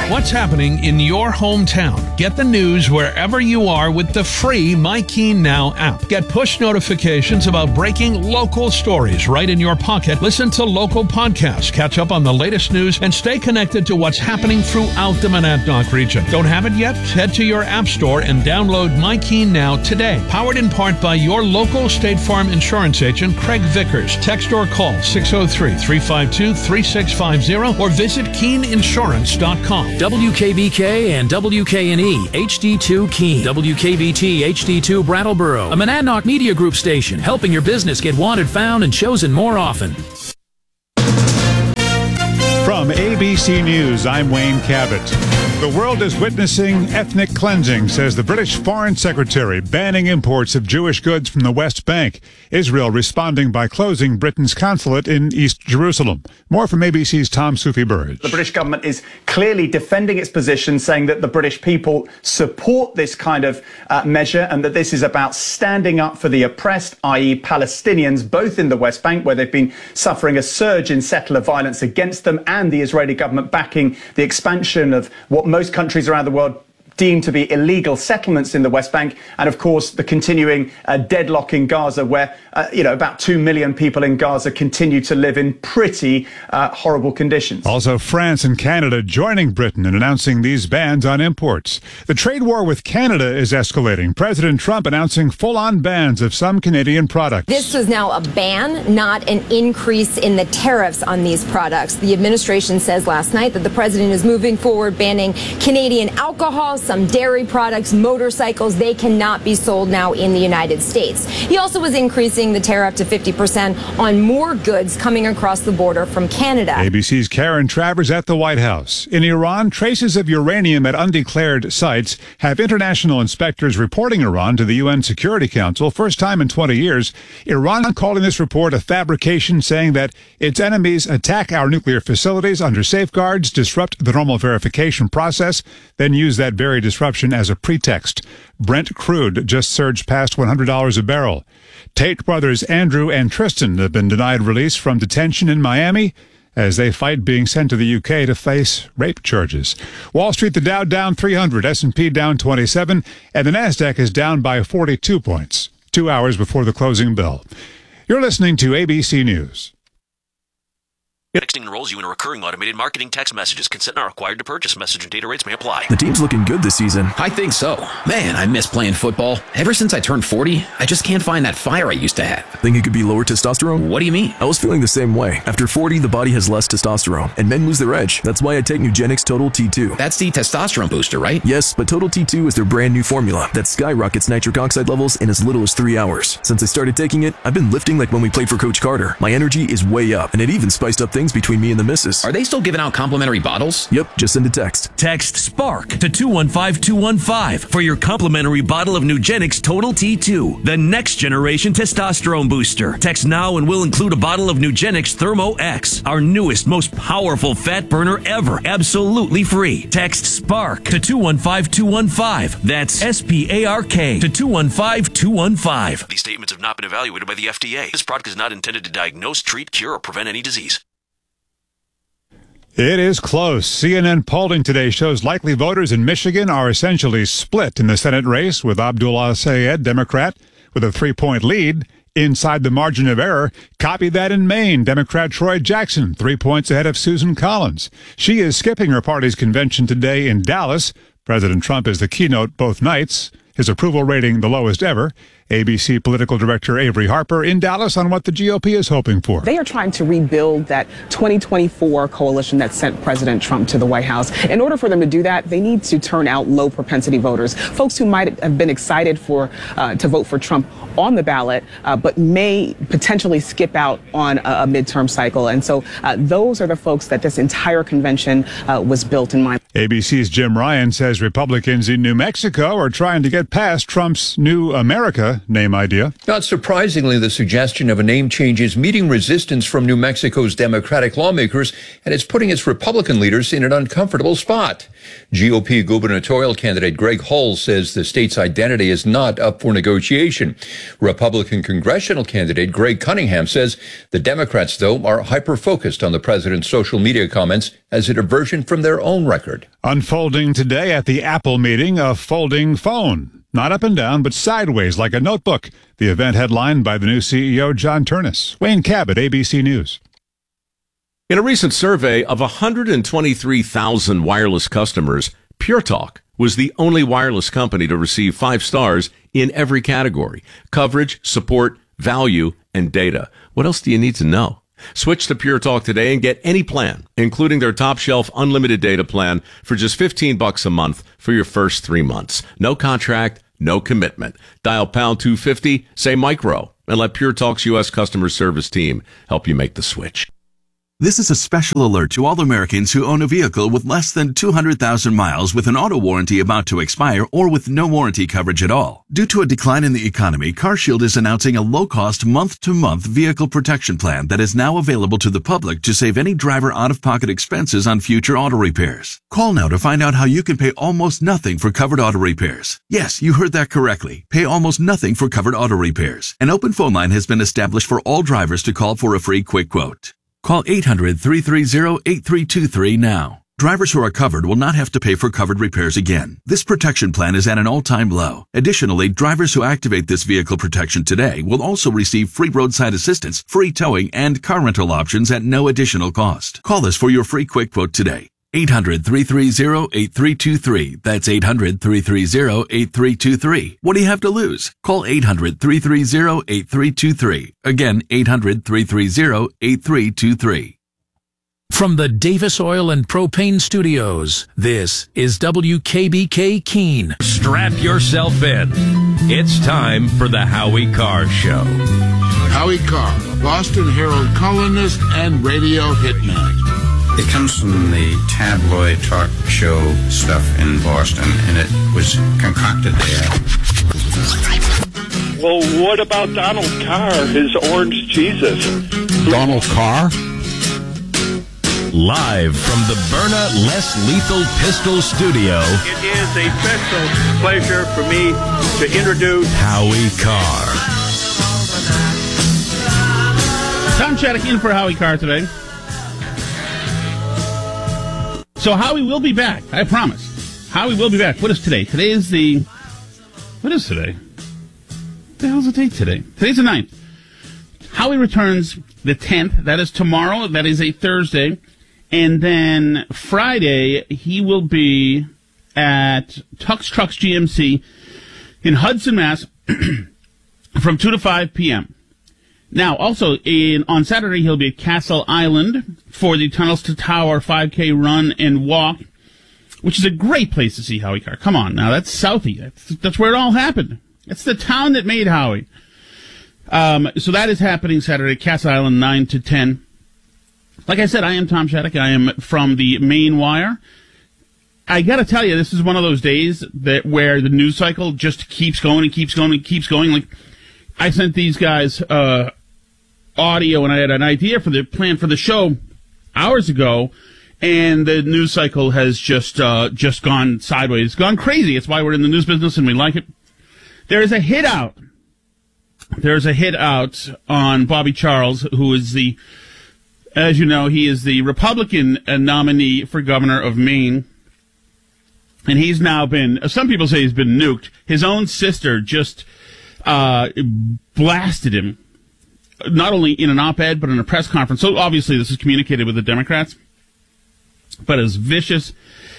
What's happening in your hometown? Get the news wherever you are with the free MyKeen Now app. Get push notifications about breaking local stories right in your pocket. Listen to local podcasts, catch up on the latest news, and stay connected to what's happening throughout the Monadnock region. Don't have it yet? Head to your app store and download MyKeen Now today. Powered in part by your local State Farm insurance agent, Craig Vickers. Text or call 603-352-3650 or visit keeninsurance.com. WKBK and WKNE HD2 Keene. WKBT HD2 Brattleboro. A Monadnock Media Group station helping your business get wanted, found, and chosen more often. From ABC News, I'm Wayne Cabot. The world is witnessing ethnic cleansing, says the British Foreign Secretary, banning imports of Jewish goods from the West Bank. Israel responding by closing Britain's consulate in East Jerusalem. More from ABC's Tom Soufi-Burridge. The British government is clearly defending its position, saying that the British people support this kind of measure and that this is about standing up for the oppressed, i.e. Palestinians, both in the West Bank, where they've been suffering a surge in settler violence against them, and the Israeli government backing the expansion of what most countries around the world deemed to be illegal settlements in the West Bank, and of course the continuing deadlock in Gaza, where about 2 million people in Gaza continue to live in pretty horrible conditions. Also, France and Canada joining Britain in announcing these bans on imports. The trade war with Canada is escalating. President Trump announcing full-on bans of some Canadian products. This was now a ban, not an increase in the tariffs on these products. The administration says last night that the president is moving forward banning Canadian alcohol, some dairy products, motorcycles. They cannot be sold now in the United States. He also was increasing the tariff to 50% on more goods coming across the border from Canada. ABC's Karen Travers at the White House. In Iran, traces of uranium at undeclared sites have international inspectors reporting Iran to the UN Security Council. First time in 20 years. Iran calling this report a fabrication, saying that its enemies attack our nuclear facilities under safeguards, disrupt the normal verification process, then use that very disruption as a pretext. Brent crude just surged past $100 a barrel. Tate brothers Andrew and Tristan have been denied release from detention in Miami as they fight being sent to the UK to face rape charges. Wall Street, the Dow down 300, S&P down 27, and the Nasdaq is down by 42 points, 2 hours before the closing bell. You're listening to ABC News. Texting enrolls you in a recurring automated marketing text messages. Consent not required to purchase. Message and data rates may apply. The team's looking good this season. I think so. Man, I miss playing football. Ever since I turned 40, I just can't find that fire I used to have. Think it could be lower testosterone? What do you mean? I was feeling the same way. After 40, the body has less testosterone, and men lose their edge. That's why I take Nugenix Total T2. That's the testosterone booster, right? Yes, but Total T2 is their brand new formula that skyrockets nitric oxide levels in as little as 3 hours. Since I started taking it, I've been lifting like when we played for Coach Carter. My energy is way up, and it even spiced up things between me and the missus. Are they still giving out complimentary bottles? Yep, just send a text. Text SPARK to 215215 for your complimentary bottle of Nugenix Total T2, the next generation testosterone booster. Text now and we'll include a bottle of Nugenix Thermo X, our newest, most powerful fat burner ever, absolutely free. Text SPARK to 215215. That's SPARK to 215215. These statements have not been evaluated by the FDA. This product is not intended to diagnose, treat, cure, or prevent any disease. It is close. CNN polling today shows likely voters in Michigan are essentially split in the Senate race, with Abdullah Sayed, Democrat, with a 3-point lead inside the margin of error. Copy that in Maine. Democrat Troy Jackson, 3 points ahead of Susan Collins. She is skipping her party's convention today in Dallas. President Trump is the keynote both nights. His approval rating the lowest ever. ABC political director Avery Harper in Dallas on what the GOP is hoping for. They are trying to rebuild that 2024 coalition that sent President Trump to the White House. In order for them to do that, they need to turn out low propensity voters, folks who might have been excited to vote for Trump on the ballot, but may potentially skip out on a midterm cycle. And so those are the folks that this entire convention was built in mind. ABC's Jim Ryan says Republicans in New Mexico are trying to get past Trump's New America name idea. Not surprisingly, the suggestion of a name change is meeting resistance from New Mexico's Democratic lawmakers, and it's putting its Republican leaders in an uncomfortable spot. GOP gubernatorial candidate Greg Hull says the state's identity is not up for negotiation. Republican congressional candidate Greg Cunningham says the Democrats, though, are hyper-focused on the president's social media comments as a diversion from their own record. Unfolding today at the Apple meeting, a folding phone. Not up and down, but sideways like a notebook. The event headlined by the new CEO, John Turnus. Wayne Cabot, ABC News. In a recent survey of 123,000 wireless customers, Pure Talk was the only wireless company to receive 5 stars in every category: coverage, support, value, and data. What else do you need to know? Switch to Pure Talk today and get any plan, including their top shelf unlimited data plan, for just $15 a month for your first 3 months. No contract, no commitment. Dial pound 250, say micro, and let Pure Talk's U.S. customer service team help you make the switch. This is a special alert to all Americans who own a vehicle with less than 200,000 miles with an auto warranty about to expire or with no warranty coverage at all. Due to a decline in the economy, CarShield is announcing a low-cost month-to-month vehicle protection plan that is now available to the public to save any driver out-of-pocket expenses on future auto repairs. Call now to find out how you can pay almost nothing for covered auto repairs. Yes, you heard that correctly. Pay almost nothing for covered auto repairs. An open phone line has been established for all drivers to call for a free quick quote. Call 800-330-8323 now. Drivers who are covered will not have to pay for covered repairs again. This protection plan is at an all-time low. Additionally, drivers who activate this vehicle protection today will also receive free roadside assistance, free towing, and car rental options at no additional cost. Call us for your free quick quote today. 800-330-8323. That's 800-330-8323. What do you have to lose? Call 800-330-8323. Again, 800-330-8323. From the Davis Oil and Propane Studios, this is WKBK Keene. Strap yourself in. It's time for the Howie Carr Show. Howie Carr, Boston Herald columnist and radio hitman. It comes from the tabloid talk show stuff in Boston, and it was concocted there. Well, what about Donald Carr, his orange Jesus? Donald Carr? Live from the Byrna Less Lethal Pistol Studio. It is a special pleasure for me to introduce Howie Carr. Tom Shattuck in for Howie Carr today. So Howie will be back, I promise. Howie will be back. What is today? What is today? What the hell's the date today? Today's the 9th. Howie returns the 10th. That is tomorrow. That is a Thursday. And then Friday, he will be at Tux Trucks GMC in Hudson, Mass. from 2 to 5 p.m. Now, also, on Saturday, he'll be at Castle Island for the Tunnels to Tower 5K run and walk, which is a great place to see Howie Carr. Come on, now, that's Southie. That's where it all happened. It's the town that made Howie. So that is happening Saturday, Castle Island, 9 to 10. Like I said, I am Tom Shattuck. I am from the Maine Wire. I got to tell you, this is one of those days where the news cycle just keeps going and keeps going and keeps going. Like, I sent these guys audio, and I had an idea for the plan for the show hours ago, and the news cycle has just gone sideways, gone crazy. It's why we're in the news business and we like it. There's a hit out. There's a hit out on Bobby Charles, who is as you know, he is the Republican nominee for governor of Maine. And he's now some people say he's been nuked. His own sister just blasted him, not only in an op-ed, but in a press conference. So obviously this is communicated with the Democrats. But it's vicious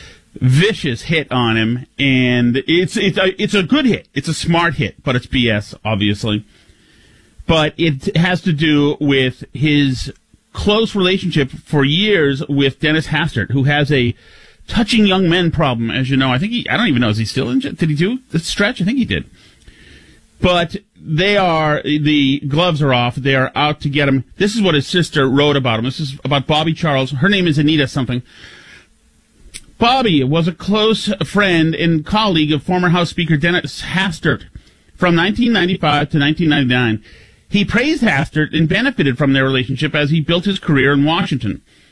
hit on him. And it's a good hit. It's a smart hit, but it's BS, obviously. But it has to do with his close relationship for years with Dennis Hastert, who has a touching young men problem, as you know. I don't even know, is he still in jail? Did he do the stretch? I think he did. But the gloves are off. They are out to get him. This is what his sister wrote about him. This is about Bobby Charles. Her name is Anita something. Bobby was a close friend and colleague of former House Speaker Dennis Hastert from 1995 to 1999. He praised Hastert and benefited from their relationship as he built his career in Washington.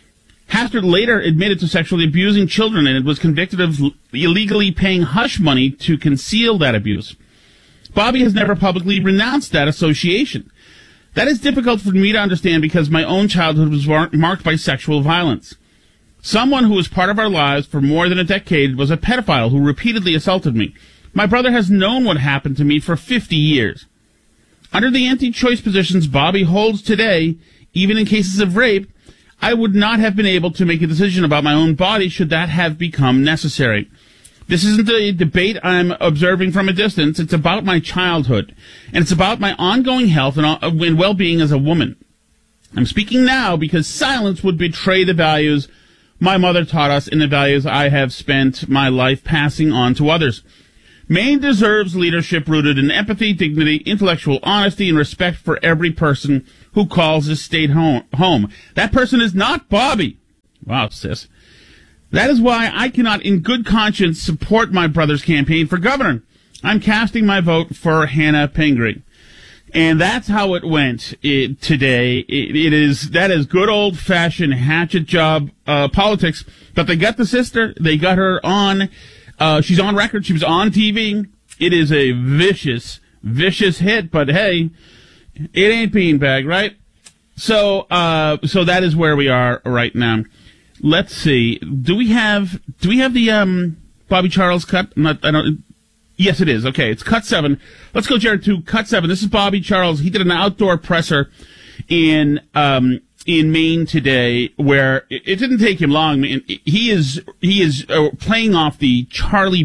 Hastert later admitted to sexually abusing children and was convicted of illegally paying hush money to conceal that abuse. Bobby has never publicly renounced that association. That is difficult for me to understand because my own childhood was marked by sexual violence. Someone who was part of our lives for more than a decade was a pedophile who repeatedly assaulted me. My brother has known what happened to me for 50 years. Under the anti-choice positions Bobby holds today, even in cases of rape, I would not have been able to make a decision about my own body should that have become necessary. This isn't a debate I'm observing from a distance. It's about my childhood, and it's about my ongoing health and well-being as a woman. I'm speaking now because silence would betray the values my mother taught us and the values I have spent my life passing on to others. Maine deserves leadership rooted in empathy, dignity, intellectual honesty, and respect for every person who calls this state home. That person is not Bobby. Wow, sis. That is why I cannot in good conscience support my brother's campaign for governor. I'm casting my vote for Hannah Pingree. And that's how it went today. That is good old-fashioned hatchet job politics. But they got the sister. They got her on. She's on record. She was on TV. It is a vicious, vicious hit. But hey, it ain't beanbag, right? So that is where we are right now. Let's see. Do we have the Bobby Charles cut? Yes, it is. Okay, it's cut 7. Let's go, Jared, to cut 7. This is Bobby Charles. He did an outdoor presser in Maine today, where it didn't take him long. He is playing off the Charlie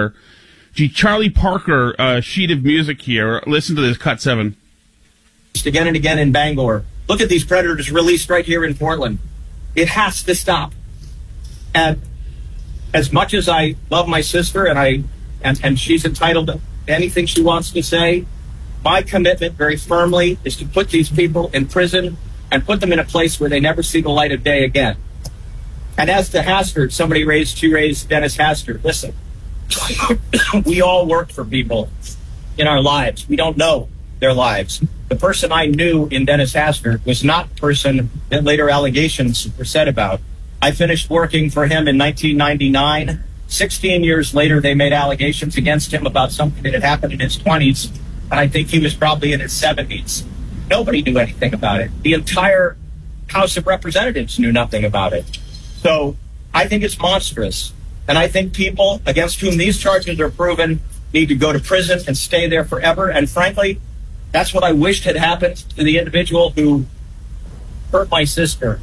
Parker sheet of music here. Listen to this, cut 7. Again and again in Bangor. Look at these predators released right here in Portland. It has to stop. And as much as I love my sister and she's entitled to anything she wants to say, my commitment very firmly is to put these people in prison and put them in a place where they never see the light of day again. And as to Hastert, she raised Dennis Hastert. Listen, we all work for people in our lives. We don't know their lives. The person I knew in Dennis Hastert was not the person that later allegations were said about. I finished working for him in 1999. 16 years later, they made allegations against him about something that had happened in his 20s, and I think he was probably in his 70s. Nobody knew anything about it. The entire House of Representatives knew nothing about it. So I think it's monstrous, and I think people against whom these charges are proven need to go to prison and stay there forever, and frankly, that's what I wished had happened to the individual who hurt my sister.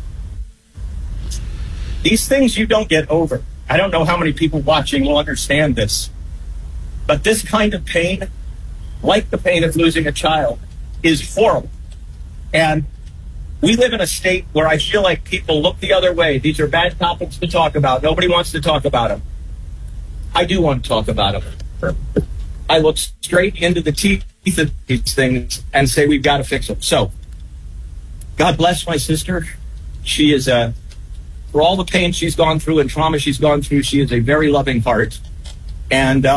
These things you don't get over. I don't know how many people watching will understand this, but this kind of pain, like the pain of losing a child, is horrible. And we live in a state where I feel like people look the other way. These are bad topics to talk about. Nobody wants to talk about them. I do want to talk about them. I look straight into the teeth of these things and say we've got to fix them. So, God bless my sister. She is for all the pain she's gone through and trauma she's gone through, she is a very loving heart. And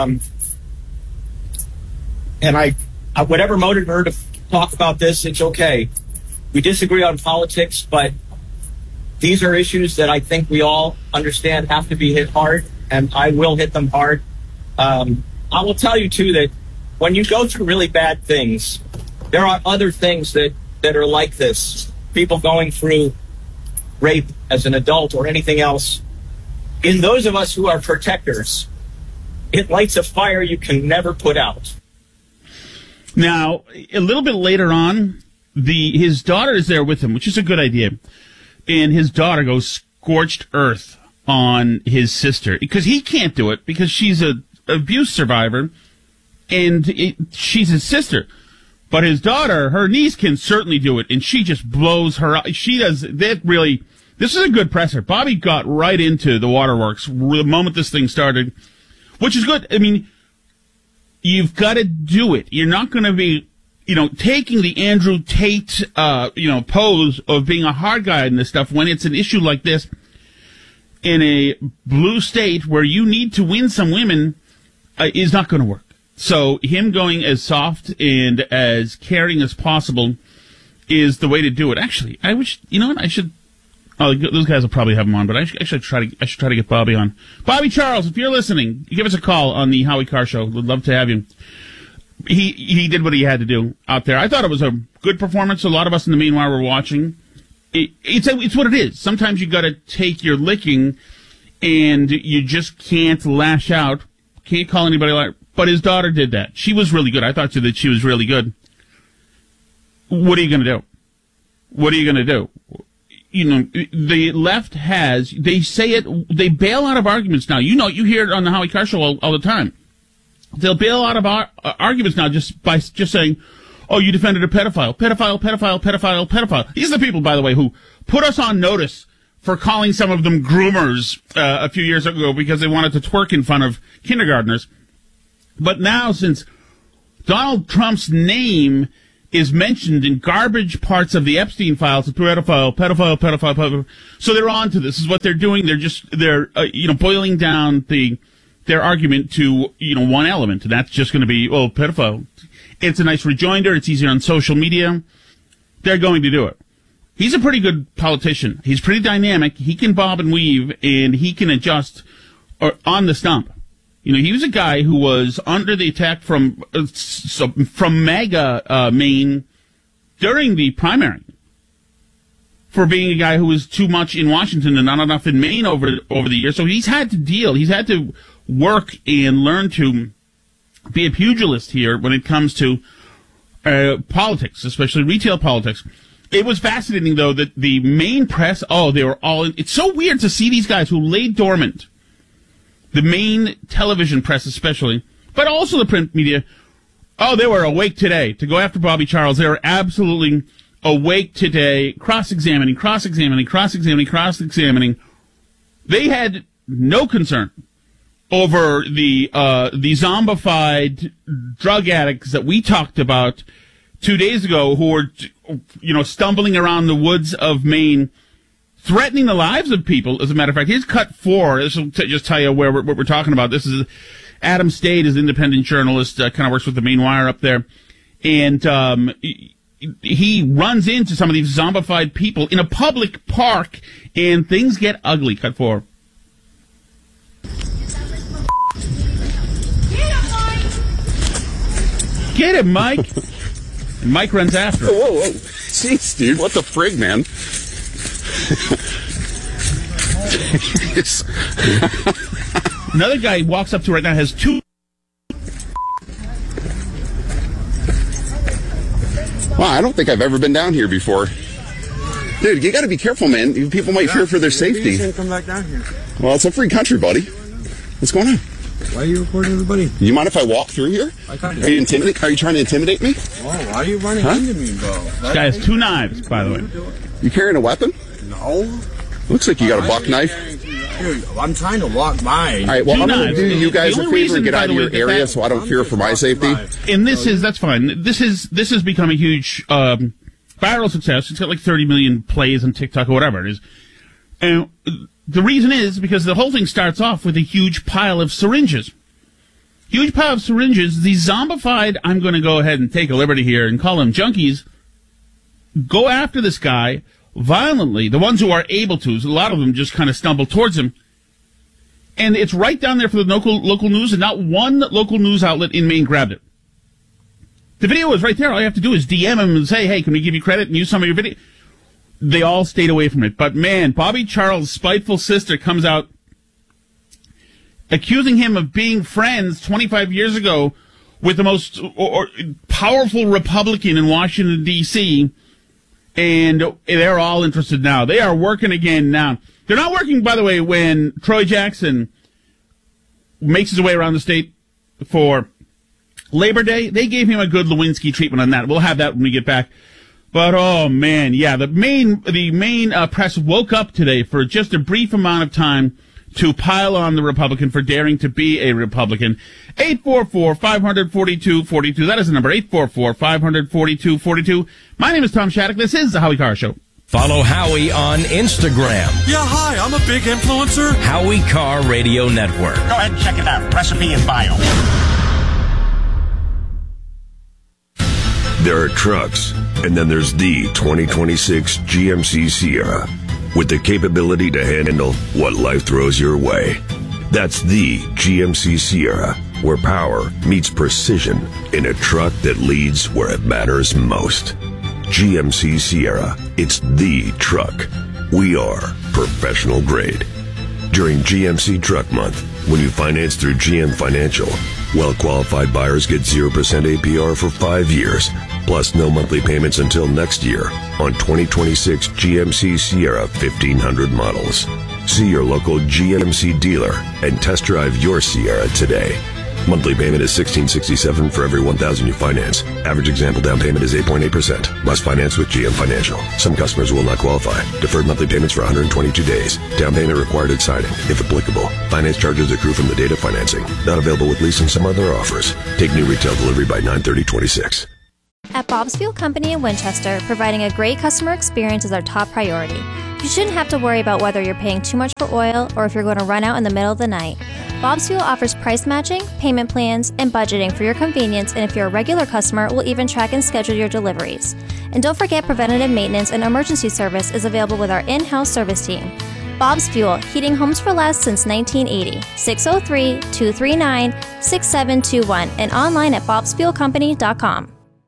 I whatever motivated her to talk about this, it's okay. We disagree on politics, but these are issues that I think we all understand have to be hit hard, and I will hit them hard. I will tell you, too, that when you go through really bad things, there are other things that are like this. People going through rape as an adult or anything else. In those of us who are protectors, it lights a fire you can never put out. Now, a little bit later on, his daughter is there with him, which is a good idea. And his daughter goes scorched earth on his sister because he can't do it because she's an abuse survivor and she's his sister. But his daughter, her niece, can certainly do it, and she just blows her out. She does that really. This is a good presser. Bobby got right into the waterworks the moment this thing started, which is good. I mean, you've got to do it. You're not going to be, taking the Andrew Tate, pose of being a hard guy in this stuff when it's an issue like this in a blue state where you need to win some women is not going to work. So him going as soft and as caring as possible is the way to do it. Actually, I wish, I should Oh, those guys will probably have him on, but I should try to get Bobby on. Bobby Charles, if you're listening, give us a call on the Howie Carr Show. We'd love to have you. He did what he had to do out there. I thought it was a good performance. A lot of us in the meanwhile were watching. It's what it is. Sometimes you got to take your licking, and you just can't lash out. Can't call anybody like. But his daughter did that. She was really good. I thought that she was really good. What are you going to do? What are you going to do? You know, the left has, they say it, they bail out of arguments now. You know, you hear it on the Howie Carr Show all the time. They'll bail out of arguments now just by saying, oh, you defended a pedophile. These are the people, by the way, who put us on notice for calling some of them groomers a few years ago because they wanted to twerk in front of kindergartners. But now, since Donald Trump's name is mentioned in garbage parts of the Epstein files, pedophile. So they're on to this. This is what they're doing. They're boiling down their argument to, one element, and that's just going to be, pedophile. It's a nice rejoinder. It's easier on social media. They're going to do it. He's a pretty good politician. He's pretty dynamic. He can bob and weave, and he can adjust on the stump. He was a guy who was under the attack from MAGA Maine during the primary for being a guy who was too much in Washington and not enough in Maine over the years. So he's had to work and learn to be a pugilist here when it comes to politics, especially retail politics. It was fascinating, though, that the Maine press, they were all in. It's so weird to see these guys who lay dormant. The Maine television press especially, but also the print media, they were awake today to go after Bobby Charles. They were absolutely awake today, cross-examining. They had no concern over the zombified drug addicts that we talked about 2 days ago who were, stumbling around the woods of Maine, threatening the lives of people. As a matter of fact, here's cut 4. This will just tell you what we're talking about. This is Adam Stade, is an independent journalist, kind of works with the Maine Wire up there. And he runs into some of these zombified people in a public park, and things get ugly. Cut 4. Get him, Mike! And Mike runs after him. Whoa. Jeez, dude, what the frig, man? Another guy he walks up to right now has 2. Wow, I don't think I've ever been down here before. Dude, you got to be careful, man. People might fear for their safety. You shouldn't come back down here. Well, it's a free country, buddy. What's going on? Why are you recording everybody? You mind if I walk through here? Are you trying to intimidate me? Oh, why are you running into me, bro? This guy has 2 knives, by the way. You carrying a weapon? No. Looks like you got a buck knife. Dude, I'm trying to walk by. All right, well, I'm going to do you guys a favor and get out of your area so I don't fear for my safety. And that's fine. This has become a huge viral success. It's got like 30 million plays on TikTok or whatever it is. And the reason is because the whole thing starts off with a huge pile of syringes. Huge pile of syringes. These zombified, I'm going to go ahead and take a liberty here and call them junkies, go after this guy violently. The ones who are able to, a lot of them just kind of stumble towards him. And it's right down there for the local news, and not one local news outlet in Maine grabbed it. The video is right there. All you have to do is DM him and say, hey, can we give you credit and use some of your video? They all stayed away from it. But, man, Bobby Charles' spiteful sister comes out accusing him of being friends 25 years ago with the most powerful Republican in Washington, D.C., and they're all interested now. They are working again now. They're not working, by the way, when Troy Jackson makes his way around the state for Labor Day. They gave him a good Lewinsky treatment on that. We'll have that when we get back. But, oh, man, yeah, the Maine press woke up today for just a brief amount of time to pile on the Republican for daring to be a Republican. 844-542-42. That is the number, 844-542-42. My name is Tom Shattuck. This is the Howie Carr Show. Follow Howie on Instagram. Yeah, hi, I'm a big influencer. Howie Carr Radio Network. Go ahead and check it out. Recipe and bio. There are trucks, and then there's the 2026 GMC Sierra. with the capability to handle what life throws your way. That's the GMC Sierra, where power meets precision in a truck that leads where it matters most. GMC Sierra, it's the truck. We are professional grade. During GMC Truck Month, when you finance through GM Financial, well-qualified buyers get 0% APR for 5 years, plus no monthly payments until next year on 2026 GMC Sierra 1500 models. See your local GMC dealer and test drive your Sierra today. Monthly payment is $1,667 for every $1,000 you finance. Average example down payment is 8.8%. Must finance with GM Financial. Some customers will not qualify. Deferred monthly payments for 122 days. Down payment required at signing, if applicable. Finance charges accrue from the date of financing. Not available with lease and some other offers. Take new retail delivery by 9/30/26. At Bob's Fuel Company in Winchester, providing a great customer experience is our top priority. You shouldn't have to worry about whether you're paying too much for oil or if you're going to run out in the middle of the night. Bob's Fuel offers price matching, payment plans, and budgeting for your convenience, and if you're a regular customer, we'll even track and schedule your deliveries. And don't forget, preventative maintenance and emergency service is available with our in-house service team. Bob's Fuel, heating homes for less since 1980. 603-239-6721 and online at bobsfuelcompany.com.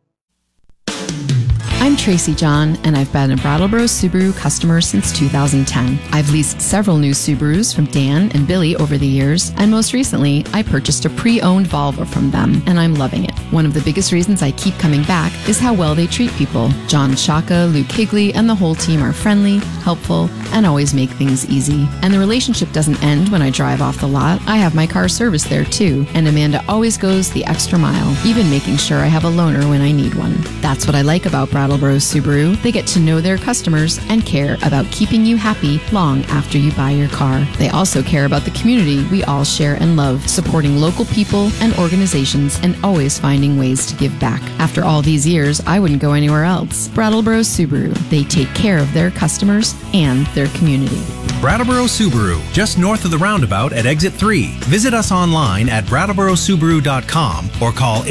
I'm Tracy John, and I've been a Brattleboro Subaru customer since 2010. I've leased several new Subarus from Dan and Billy over the years, and most recently, I purchased a pre-owned Volvo from them, and I'm loving it. One of the biggest reasons I keep coming back is how well they treat people. John Shaka, Luke Higley, and the whole team are friendly, helpful, and always make things easy. And the relationship doesn't end when I drive off the lot. I have my car serviced there too, and Amanda always goes the extra mile, even making sure I have a loaner when I need one. That's what I like about Brattleboro Subaru. They get to know their customers and care about keeping you happy long after you buy your car. They also care about the community we all share and love, supporting local people and organizations and always finding ways to give back. After all these years, I wouldn't go anywhere else. Brattleboro Subaru. They take care of their customers and their community. Brattleboro Subaru, just north of the roundabout at Exit 3. Visit us online at brattleborosubaru.com or call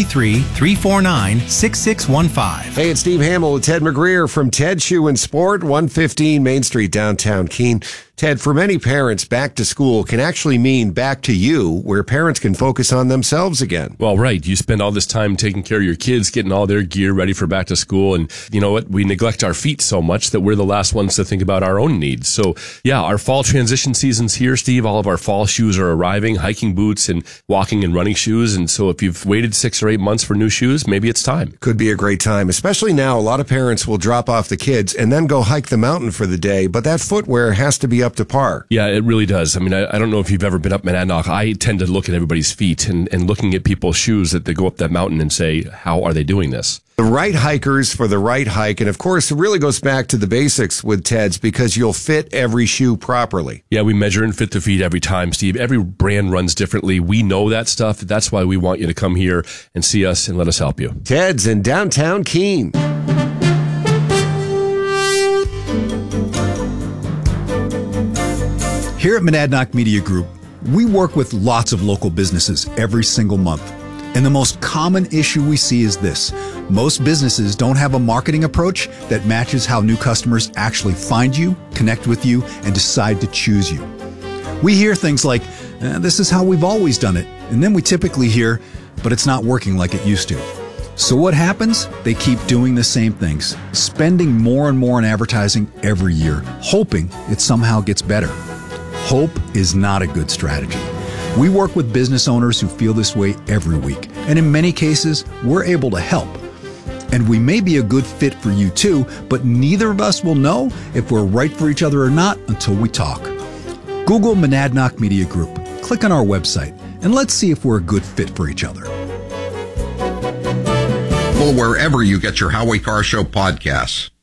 833-349-6615. Hey, it's Steve Hamill with Ted McGreer from Ted Shoe and Sport, 115 Main Street, downtown Keene. Ted, for many parents, back to school can actually mean back to you, where parents can focus on themselves again. Well, right. You spend all this time taking care of your kids, getting all their gear ready for back to school. And you know what? We neglect our feet so much that we're the last ones to think about our own needs. So yeah, our fall transition season's here, Steve. All of our fall shoes are arriving, hiking boots and walking and running shoes. And so if you've waited 6 or 8 months for new shoes, maybe it's time. Could be a great time, especially now. A lot of parents will drop off the kids and then go hike the mountain for the day, but that footwear has to be up to par. Yeah, it really does. I mean, I don't know if you've ever been up Monadnock. I tend to look at everybody's feet and looking at people's shoes that they go up that mountain and say, how are they doing this? The right hikers for the right hike. And of course, it really goes back to the basics with Ted's because you'll fit every shoe properly. Yeah, we measure and fit the feet every time, Steve. Every brand runs differently. We know that stuff. That's why we want you to come here and see us and let us help you. Ted's in downtown Keene. Here at Monadnock Media Group, we work with lots of local businesses every single month. And the most common issue we see is this. Most businesses don't have a marketing approach that matches how new customers actually find you, connect with you, and decide to choose you. We hear things like, this is how we've always done it. And then we typically hear, but it's not working like it used to. So what happens? They keep doing the same things, spending more and more on advertising every year, hoping it somehow gets better. Hope is not a good strategy. We work with business owners who feel this way every week, and in many cases, we're able to help. And we may be a good fit for you too, but neither of us will know if we're right for each other or not until we talk. Google Monadnock Media Group, click on our website, and let's see if we're a good fit for each other. Well, wherever you get your Howie Carr Show podcasts.